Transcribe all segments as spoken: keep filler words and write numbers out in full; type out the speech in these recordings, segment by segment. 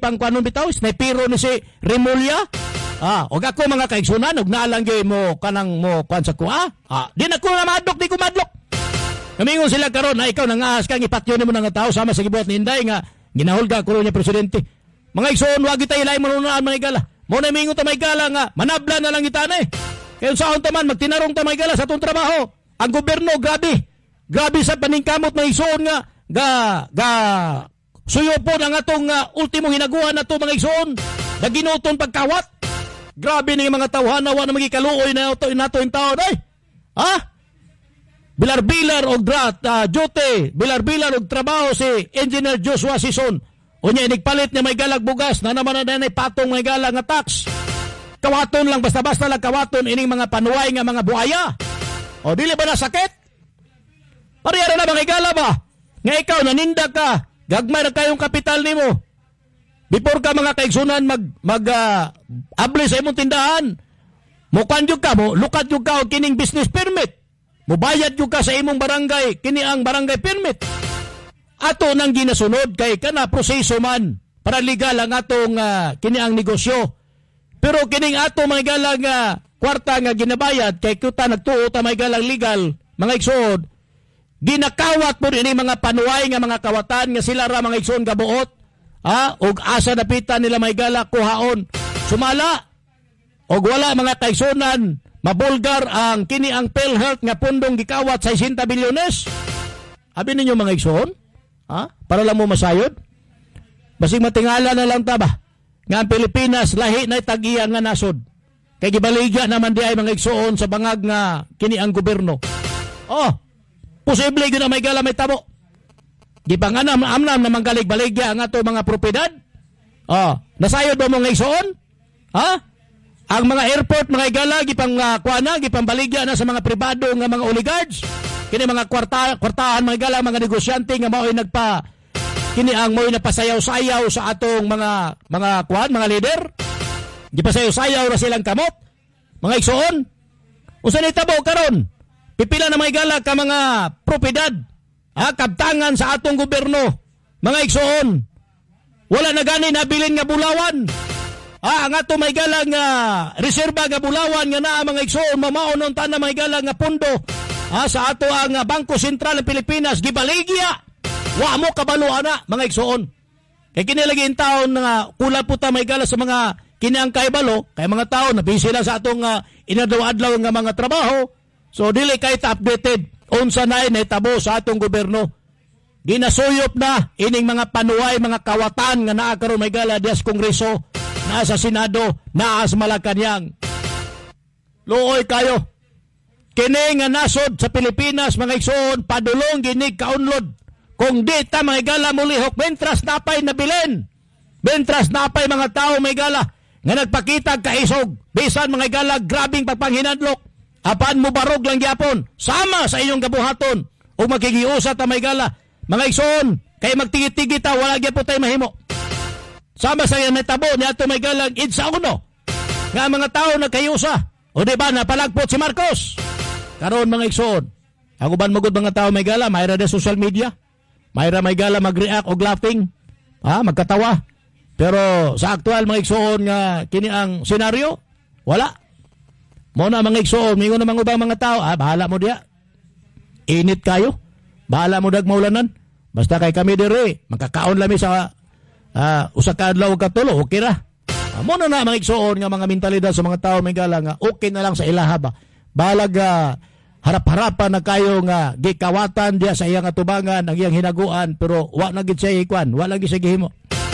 gipang kuanon bitaw, snipero ni si Remulla. Ah, og ako mga kaigsunan, og naalangge mo kanang mo kuan sa kuha. Ah, di na ko na madlok, di ko madlok. Kamingon sila karon na ikaw nangaas kang ipatyo nimo nga tao sama sa gibuhat ni Inday nga ginahulga ko niya presidente. Mga igsoon, wag kita ilay manunaan mga igala. Mo na mingon ta mga igala nga manabla na lang itana eh. Kaya sa unta man magtinarong ta mga igala sa atong trabaho. Ang gobyerno grabe. Grabe sa paningkamot mga igsoon nga ga ga suyo po ang atong uh, ultimo hinaguan nato mga igsoon. Naginuton pagkawat. Grabe ni mga tawhana wa na magikaluoy na ito nato yung taon ay. Ha? Bilar-bilar og drat uh, duty, bilar-bilar og trabaho si Engineer Joshua Sison. Unya nigpalit niya may galag bugas na naman na nay patong may galag nga tax. Kawaton lang basta-basta lang kawaton ining mga panuway nga mga buaya. O dili ba na sakit? Pariyara na mga igala ba? Nga ikaw naninda ka, gagmay na kayong kapital nimo. Before ka mga kaigsunan mag mag uh, abli sa imong tindahan, mukan jud ka mo, lukat jud ka og kining business permit. Mubayad jud ka sa imong barangay, kini ang barangay permit. Ato nang ginasunod kay kana proseso man para legal ang atong uh, kini ang negosyo. Pero kining ato mga galang uh, kwarta nga ginabayad kay kita nagtuo ta mga galang legal, mga igsoon. Ginakawat po ini mga panuway nga mga kawatan nga sila ra mga igsoon gabuot. Ha? Og asa napitan nila may gala kuhaon. Sumala. Og wala mga kaigsunan. Mabulgar ang kini ang PhilHealth nga pundong gikawat sa sixty bilyones. Abi ninyo mga igsoon? Ha? Para lang mo masayod? Basig matingala na lang ta ba? Nga ang Pilipinas lahi na tag-iya nga nasod. Kay gibaligya naman di ay mga igsoon sa bangag nga kini ang gobyerno. Oh, posible gyud na may gala may tabo. Di pa nga naman amnam na manggalig baligya ang ato mga propiedad. Oh, nasayod ba mga igsoon? Ha? Ang mga airport, mga igala, gipang uh, kuana, gipang baligya na sa mga pribado nga mga oligarchs. Kini mga kwarta, kwartahan, mga igala, mga negosyante nga mao'y nagpa, kini ang mao'y napasayaw-sayaw sa atong mga, mga kuan, mga leader. Gipasayaw-sayaw na silang kamot. Mga igsoon. Usa ni tabo karon. Pipila na mga igala ka mga propiedad. Ha, kabtangan sa atong gobyerno. Mga igsoon. Wala na gani nabilin nga bulawan. Ah, ang ato may galang uh, reserba nga bulawan nga naa mga igsoon mamaon on ta na may galang nga pondo ah, sa ato ang uh, Bangko Sentral ng Pilipinas gibaligya. Wa mo kabalo ana mga igsoon. Kay kini lagi in taon nga kula po ta may gala sa mga kini ang kaibalo kay mga tao na busy lang sa atong uh, inadlaw-adlaw nga mga trabaho. So dili kay ta updated unsa nay nahitabo sa atong gobyerno. Ginasuyop na ining mga panuway mga kawatan nga naa karon may gala dias Kongreso. Naa sa Senado, naa sa Malacañang. Luoy kayo. Kini nga nasod sa Pilipinas, mga igsoon, padulong ginig kaunlod. Kung di ta mga igala mulihok, mentras napay nabilin. Mentras napay mga tao mga igala, nga nagpakita kaisog. Bisan mga igala, grabing pagpanghinadlok. Apan mo barog lang gyapon. Sama sa inyong gabuhaton. O magkigiusa ta mga igala. Mga igsoon, kay magtigit-tigit ta, wala gyapon tayo mahimo. Sama sa yan natabo ni ato may galang idsa uno nga mga tao nagkayusa. O diba napalagpot si Marcos. Karon mga igsoon. Ako ban magud mga tao may gala, mayra na social media. Mayra may gala mag-react og laughing. Ha, magkatawa. Pero sa aktual mga igsoon nga kini ang senaryo, wala. Mo na mga igsoon, mingon na mga ubang mga tao, ah, bahala mo diya. Init kayo. Bahala mo dag maulanan. Basta kay kami dire, magkakaon lami sa Ah, uh, usa ka adlaw ka tulo, okay ra. Uh, mo na na mga igsoon nga mga mentalidad sa mga tao may gala nga okay na lang sa ilaha ba. Balag uh, harap-harapan na kayo nga gikawatan diya sa iyang atubangan ang iyang hinaguan pero wa na gid siya ikwan, wa lang gid siya gihimo.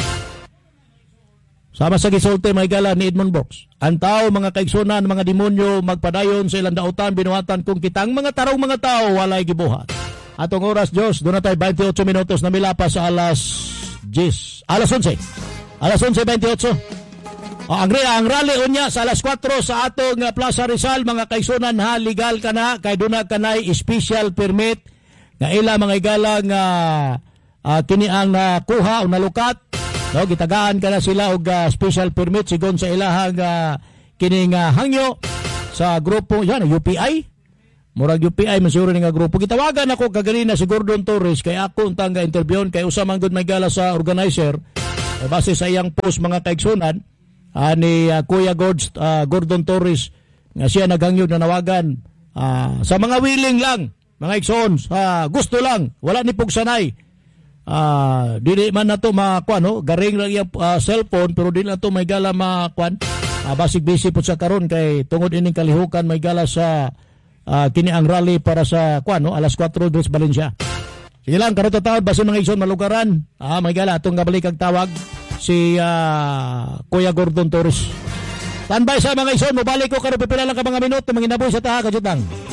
Sama sa gisulti may gala ni Edmund Brooks. Ang tao mga kaigsunan, mga demonyo magpadayon sa ilang dautan binuhatan kung kitang mga tarong mga tao walay gibuhat. Atong oras Dios, doon na tayo twenty-eight minutos na milapas sa alas Jis. Alas onse. Alas onse twenty-eight. O, ang, ang rally unya sa alas kwatro sa atong uh, Plaza Rizal, mga kaigsunan ha, legal ka na, kay doon na kanay special permit nga ila mga igalang uh, uh, kini ang nakuha uh, o nalukat. No, gitagaan ka na sila og uh, special permit sigon sa ilahang uh, kining uh, hangyo sa grupo yan, U P I. Murag U P I masuro nga grupo. Gitawagan ako kaganina si Gordon Torres kay ako untang ga interview kay usa man gud may gala sa organizer Eh, base sa iyang post mga kaigsunan ah, ni ah, Kuya Gord, ah, Gordon Torres nga siya naghangyo na nawagan ah, sa mga willing lang mga igsoon sa gusto lang wala ni pugsanay ah, dili man nato makuan no garing lang yung ah, cellphone pero dili nato may gala makuan ah, basig busy po sa karon kay tungod ining kalihukan may gala sa ah, kini ang rally para sa kuan no alas kwatro dos Valencia. Sige lang, karon tatawad base mga igsoon malugaran. Ah, may gala atong gabalik ang tawag si ah, Kuya Gordon Torres. Standby sa mga igsoon, mobalik ko karon pipila lang ka mga minuto manginaboy sa taha kadutang.